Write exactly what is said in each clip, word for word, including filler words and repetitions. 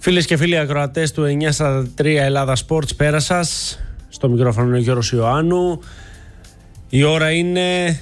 Φίλες και φίλοι ακροατές του εννιακόσια σαράντα τρία Ελλάδα Sports, πέρα σας. Στο μικρόφωνο είναι ο Γιώργος Ιωάννου. Η ώρα είναι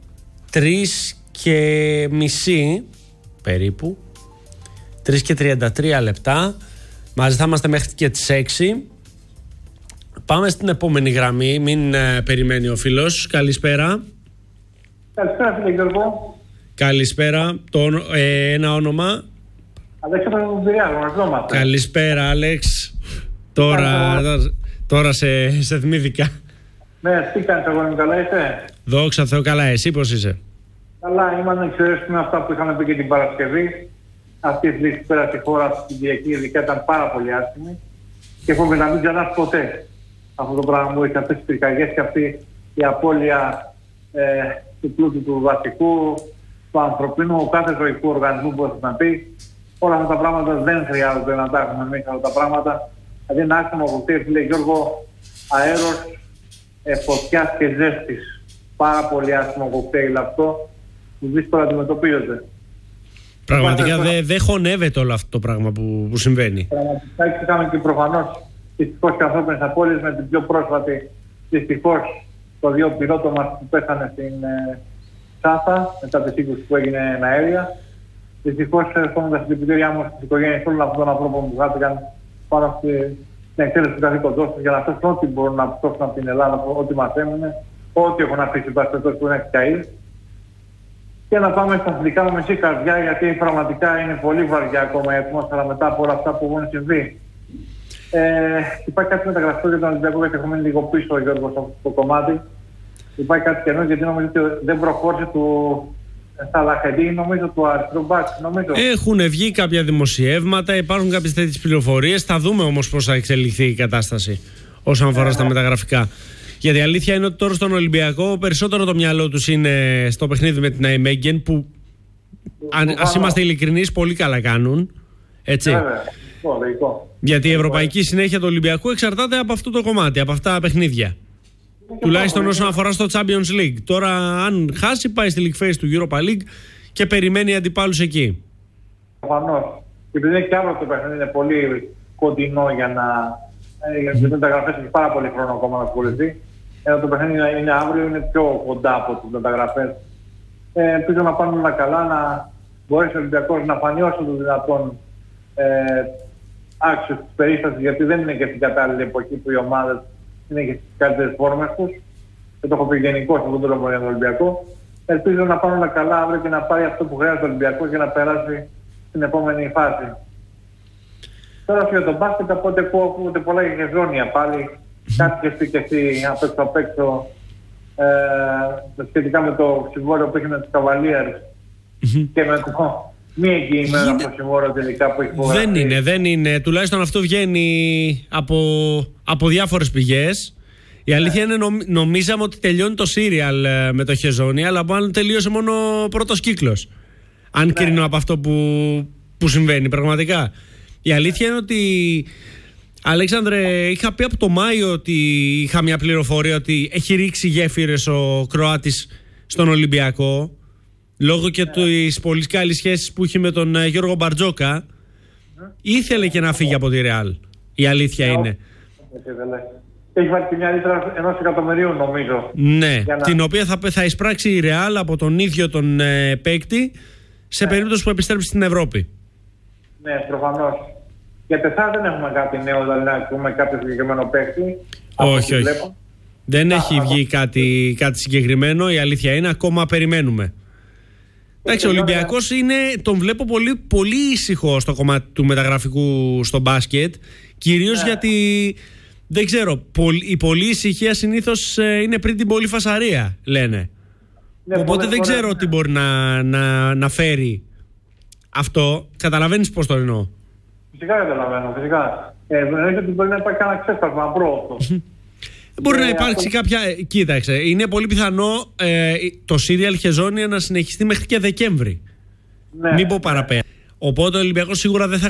τρεις και μισή περίπου, τρεις και τριάντα τρία λεπτά. Μαζί θα είμαστε μέχρι και τις έξι. Πάμε στην επόμενη γραμμή, μην ε, περιμένει ο φίλος. Καλησπέρα. Καλησπέρα φίλε Γιώργο. Καλησπέρα. Το, ε, ένα όνομα. Αλέξανδρος Παπαδοπουλιάδης, γνωριζόμαστε. Καλησπέρα Άλεξ. Τώρα, τώρα σε, σε θυμήθηκα. Ναι, τι κάνεις αγόρι μου, καλά είσαι? Δόξα Θεώ, καλά. Εσύ πώς είσαι? Καλά, είμαστε εξαιρετικοί με αυτά που είχαμε πει και την Παρασκευή. Αυτή η θλίψη πέρα στη χώρα στην Κυριακή ειδικά ήταν πάρα πολύ άσχημη. Και εύχομαι να μην ξανά ποτέ αυτό το πράγμα που έχει, αυτές τις πυρκαγιές και αυτή η απώλεια ε, του πλούτου του βασικού, του ανθρωπίνου, κάθε ζωικού οργανισμού που θα πει. Όλα αυτά τα πράγματα δεν χρειάζονται να τα έχουμε εμείς αυτά τα πράγματα. Δηλαδή να άσχημα κοκτέιλ, φίλε Γιώργο, αέρος, ε, φωτιάς και ζέστης. Πάρα πολύ άσχημο κοκτέιλ αυτό που δύσκολα αντιμετωπίζεται. Πραγματικά δεν δε χωνεύεται όλο αυτό το πράγμα που, που συμβαίνει. Πραγματικά είχαμε και προφανώς δυστυχώς και ανθρώπινες απώλειες με την πιο πρόσφατη δυστυχώς το δύο πιλότο μας που πέθανε στην ε, Σάφα μετά τη σύγκρουση που έγινε αέρια. Δυστυχώς έρχομαι στην επιτήριά μου στις οικογένειες όλων αυτών των ανθρώπων που χάθηκαν πάνω στην εκτέλεση του καθήκοντός τους για να σώσουν ό,τι μπορούν να σώσουν από την Ελλάδα, ό,τι μας έμεινε, ό,τι έχουν αφήσει οι παστετές που είναι καεί. Και να πάμε στα αθλητικά με μισή καρδιά, γιατί πραγματικά είναι πολύ βαριά ακόμα η ατμόσφαιρα μετά από όλα αυτά που έχουν συμβεί. Ε, υπάρχει κάτι μεταγραφικό για τον Ολυμπιακό, γιατί έχουμε μείνει λίγο πίσω, Γιώργο, σε αυτό το κομμάτι. Υπάρχει κάτι καινούργιο, γιατί νομίζω ότι δεν προχώρησε του Σαλαχεντή, νομίζω του αριστερού μπακ. Έχουν βγει κάποια δημοσιεύματα, υπάρχουν κάποιες τέτοιες πληροφορίες. Θα δούμε όμως πώς θα εξελιχθεί η κατάσταση όσον αφορά ε, στα μεταγραφικά. Γιατί η αλήθεια είναι ότι τώρα στον Ολυμπιακό περισσότερο το μυαλό τους είναι στο παιχνίδι με την Αϊμέγγεν, που αν, ας είμαστε ειλικρινείς, πολύ καλά κάνουν. Έτσι. Βέβαια. Λογικό. Γιατί η ευρωπαϊκή συνέχεια του Ολυμπιακού εξαρτάται από αυτό το κομμάτι, από αυτά τα παιχνίδια. Τουλάχιστον όσον αφορά στο Champions League. Τώρα, αν χάσει, πάει στη League Phase του Europa League και περιμένει αντιπάλους εκεί. Προφανώς. Και επειδή είναι και άλλο το παιχνίδι, είναι πολύ κοντινό για να. Για τις μεταγραφές έχει πάρα πολύ χρόνο ακόμα να ασχοληθεί. Ενώ το παιχνίδι είναι αύριο, είναι πιο κοντά από τις μεταγραφές. Ε, ελπίζω να πάνε όλα καλά, να μπορέσει ο Ολυμπιακός να φανεί όσο το δυνατόν ε, άξιος της περίστασης, γιατί δεν είναι και στην κατάλληλη εποχή που οι ομάδες είναι και στις καλύτερες φόρμες τους. Δεν το έχω πει γενικώς, αυτό το λόγο για τον Ολυμπιακό. Ελπίζω να πάνε όλα καλά αύριο και να πάρει αυτό που χρειάζεται ο Ολυμπιακός για να περάσει στην επόμενη φάση. Τώρα για τον μπάσκετ, από ό,τι ακούγονται πολλά για γεζόνια πάλι. Κάτι και πει και εσύ απ' έξω απ' έξω ε, σχετικά με το συμβόλαιο που έχει με τους Cavaliers mm-hmm. και με το μη εγγυημένο αυτό το συμβόλαιο τελικά που έχει υπογραφεί. Δεν είναι, δεν είναι. Τουλάχιστον αυτό βγαίνει από, από διάφορες πηγές. Η αλήθεια είναι νομ, νομίζαμε ότι τελειώνει το σύριαλ με το Χεζόνια, αλλά μάλλον τελείωσε μόνο ο πρώτος κύκλος. Αν ναι. κρίνω από αυτό που, που συμβαίνει πραγματικά. Η αλήθεια είναι ότι, Αλέξανδρε, είχα πει από το Μάιο ότι είχα μια πληροφορία ότι έχει ρίξει γέφυρες ο Κροάτης στον Ολυμπιακό, λόγω και yeah. της πολύ καλής σχέσης που είχε με τον Γιώργο Μπαρτζόκα. Yeah. Ήθελε και να φύγει από τη Ρεάλ. Η αλήθεια yeah. είναι. Έχει βάλει και μια λίτρα ενός εκατομμυρίου, νομίζω. Ναι, να... την οποία θα, θα εισπράξει η Ρεάλ από τον ίδιο τον ε, παίκτη σε yeah. περίπτωση που επιστρέψει στην Ευρώπη. Ναι, προφανώς. Για τεσσάρ δεν έχουμε κάτι νέο, δηλαδή να πούμε κάποιο συγκεκριμένο παίκτη. Όχι, όχι. Βλέπω. Δεν Α, έχει α, βγει α, κάτι, κάτι συγκεκριμένο, η αλήθεια είναι, ακόμα περιμένουμε. Εντάξει, ο Ολυμπιακός είναι, τον βλέπω πολύ, πολύ ήσυχο στο κομμάτι του μεταγραφικού στο μπάσκετ, κυρίως ναι. γιατί, δεν ξέρω, η πολλή ησυχία συνήθως είναι πριν την πολλή φασαρία, λένε. Ναι, Οπότε δεν ξέρω ναι. τι μπορεί να, να, να φέρει αυτό. Καταλαβαίνεις πώς το εννοώ? Φυσικά καταλαβαίνω, φυσικά. Ε, εννοείται ότι μπορεί να υπάρχει κανένα ξέσπασμα πρώτο. Μπορεί ε, να υπάρξει αυτό... κάποια. Κοίταξε, είναι πολύ πιθανό ε, το σύριαλ Χεζόνια να συνεχιστεί μέχρι και Δεκέμβρη. Ναι, Μην πω παραπέρα. Ναι. Οπότε ο Ολυμπιακός σίγουρα δεν θα